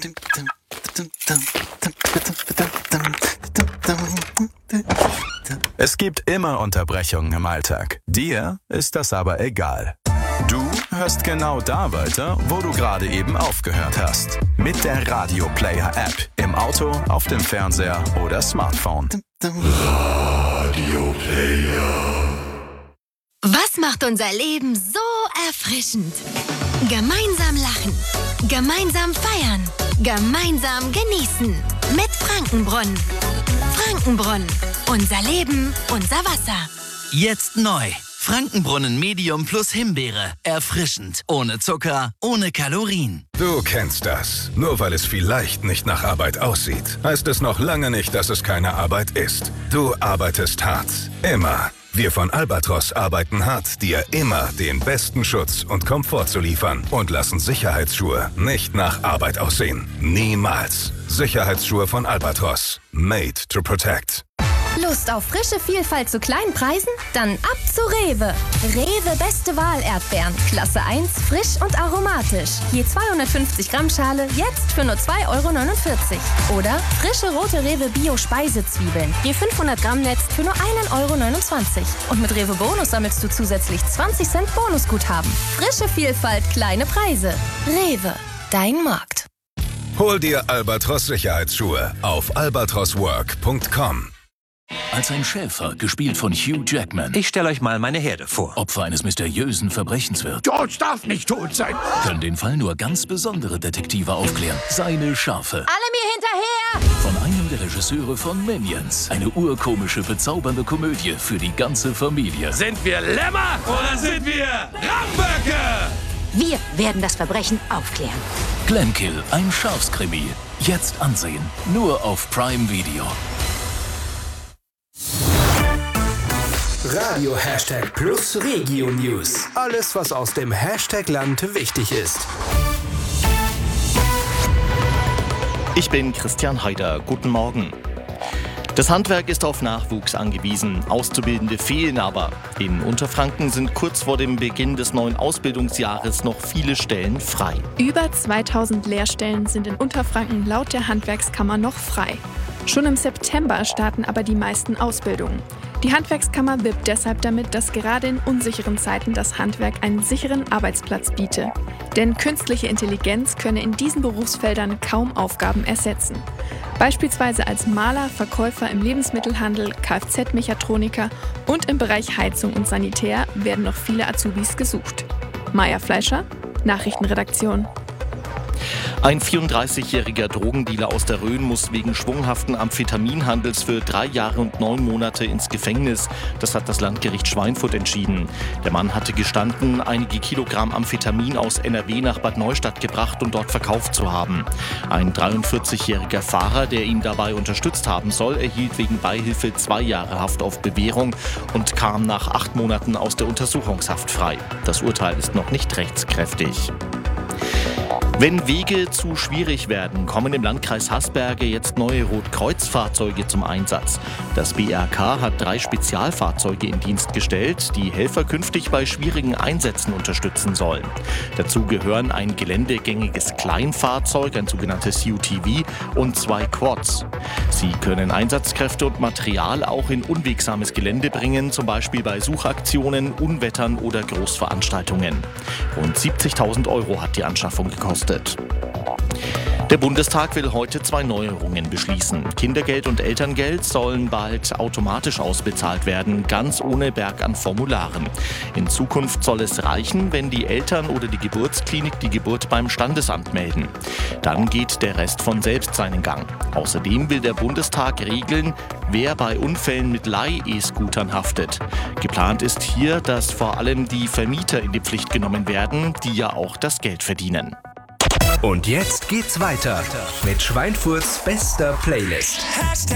Es gibt immer Unterbrechungen im Alltag. Dir ist das aber egal. Du hörst genau da weiter, wo du gerade eben aufgehört hast. Mit der Radio Player App. Im Auto, auf dem Fernseher oder Smartphone. Radio Player. Was macht unser Leben so erfrischend? Gemeinsam lachen, gemeinsam feiern, gemeinsam genießen. Mit Frankenbrunnen. Frankenbrunnen. Unser Leben, unser Wasser. Jetzt neu. Frankenbrunnen Medium plus Himbeere. Erfrischend. Ohne Zucker, ohne Kalorien. Du kennst das. Nur weil es vielleicht nicht nach Arbeit aussieht, heißt es noch lange nicht, dass es keine Arbeit ist. Du arbeitest hart. Immer. Wir von Albatros arbeiten hart, dir immer den besten Schutz und Komfort zu liefern und lassen Sicherheitsschuhe nicht nach Arbeit aussehen. Niemals. Sicherheitsschuhe von Albatros. Made to protect. Lust auf frische Vielfalt zu kleinen Preisen? Dann ab zu Rewe. Rewe Beste Wahl Erdbeeren. Klasse 1, frisch und aromatisch. Je 250 Gramm Schale, jetzt für nur 2,49 €. Oder frische rote Rewe Bio Speisezwiebeln. Je 500 Gramm Netz für nur 1,29 €. Und mit Rewe Bonus sammelst du zusätzlich 20 Cent Bonusguthaben. Frische Vielfalt, kleine Preise. Rewe, dein Markt. Hol dir Albatros Sicherheitsschuhe auf albatroswork.com. Als ein Schäfer, gespielt von Hugh Jackman, Ich stelle euch mal meine Herde vor. Opfer eines mysteriösen Verbrechens wird, George darf nicht tot sein. können den Fall nur ganz besondere Detektive aufklären. Seine Schafe. Alle mir hinterher! Von einem der Regisseure von Minions. Eine urkomische, bezaubernde Komödie für die ganze Familie. Sind wir Lämmer oder sind wir Ramböcke? Wir werden das Verbrechen aufklären. Glenkill, ein Schafskrimi. Jetzt ansehen. Nur auf Prime Video. Radio Hashtag Plus Regio News. Alles, was aus dem Hashtag-Land wichtig ist. Ich bin Christian Haider. Guten Morgen. Das Handwerk ist auf Nachwuchs angewiesen. Auszubildende fehlen aber. In Unterfranken sind kurz vor dem Beginn des neuen Ausbildungsjahres noch viele Stellen frei. Über 2000 Lehrstellen sind in Unterfranken laut der Handwerkskammer noch frei. Schon im September starten aber die meisten Ausbildungen. Die Handwerkskammer wirbt deshalb damit, dass gerade in unsicheren Zeiten das Handwerk einen sicheren Arbeitsplatz biete. Denn künstliche Intelligenz könne in diesen Berufsfeldern kaum Aufgaben ersetzen. Beispielsweise als Maler, Verkäufer im Lebensmittelhandel, Kfz-Mechatroniker und im Bereich Heizung und Sanitär werden noch viele Azubis gesucht. Maja Fleischer, Nachrichtenredaktion. Ein 34-jähriger Drogendealer aus der Rhön muss wegen schwunghaften Amphetaminhandels für 3 Jahre und 9 Monate ins Gefängnis. Das hat das Landgericht Schweinfurt entschieden. Der Mann hatte gestanden, einige Kilogramm Amphetamin aus NRW nach Bad Neustadt gebracht und dort verkauft zu haben. Ein 43-jähriger Fahrer, der ihn dabei unterstützt haben soll, erhielt wegen Beihilfe 2 Jahre Haft auf Bewährung und kam nach 8 Monaten aus der Untersuchungshaft frei. Das Urteil ist noch nicht rechtskräftig. Wenn Wege zu schwierig werden, kommen im Landkreis Haßberge jetzt neue Rotkreuz-Fahrzeuge zum Einsatz. Das BRK hat 3 Spezialfahrzeuge in Dienst gestellt, die Helfer künftig bei schwierigen Einsätzen unterstützen sollen. Dazu gehören ein geländegängiges Kleinfahrzeug, ein sogenanntes UTV, und 2 Quads. Sie können Einsatzkräfte und Material auch in unwegsames Gelände bringen, zum Beispiel bei Suchaktionen, Unwettern oder Großveranstaltungen. Rund 70.000 € hat die Anschaffung gekostet. Der Bundestag will heute 2 Neuerungen beschließen. Kindergeld und Elterngeld sollen bald automatisch ausbezahlt werden, ganz ohne Berg an Formularen. In Zukunft soll es reichen, wenn die Eltern oder die Geburtsklinik die Geburt beim Standesamt melden. Dann geht der Rest von selbst seinen Gang. Außerdem will der Bundestag regeln, wer bei Unfällen mit Leih-E-Scootern haftet. Geplant ist hier, dass vor allem die Vermieter in die Pflicht genommen werden, die ja auch das Geld verdienen. Und jetzt geht's weiter mit Schweinfurts bester Playlist.